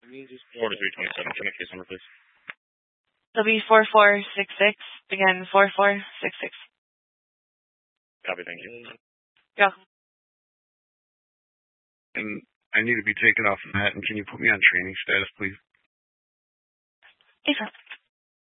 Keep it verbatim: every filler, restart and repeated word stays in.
four to three twenty-seven. Can I case number, please? It'll be four four six six. Again, four four six six. Copy, thank you. Go. And I need to be taken off of that, and can you put me on training status, please? Yes, sir.